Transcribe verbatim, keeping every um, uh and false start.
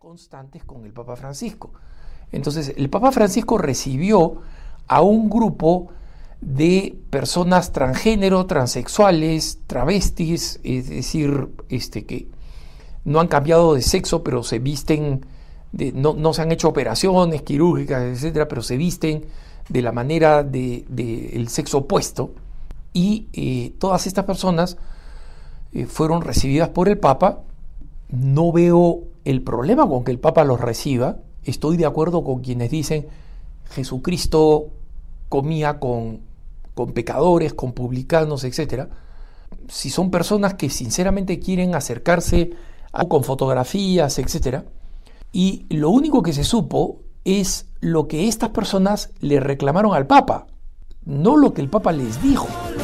constantes con el Papa Francisco. Entonces, el Papa Francisco recibió a un grupo de personas transgénero, transexuales, travestis, es decir, este, que no han cambiado de sexo, pero se visten, de, no, no se han hecho operaciones quirúrgicas, etcétera, pero se visten de la manera del de, de sexo opuesto. Y eh, todas estas personas eh, fueron recibidas por el Papa. No veo el problema con que el Papa los reciba. Estoy de acuerdo con quienes dicen Jesucristo comía con, con pecadores, con publicanos, etcétera. Si son personas que sinceramente quieren acercarse a, con fotografías, etcétera, y lo único que se supo es lo que estas personas le reclamaron al Papa, no lo que el Papa les dijo.